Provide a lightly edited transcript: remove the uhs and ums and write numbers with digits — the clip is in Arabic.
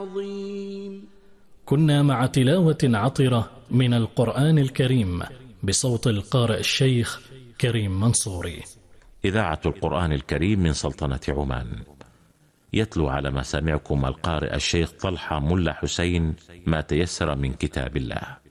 كنا مع تلاوة عطرة من القرآن الكريم بصوت القارئ الشيخ كريم منصوري. إذاعة القرآن الكريم من سلطنة عمان، يتلو على مسامعكم القارئ الشيخ طلحة ملا حسين ما تيسر من كتاب الله.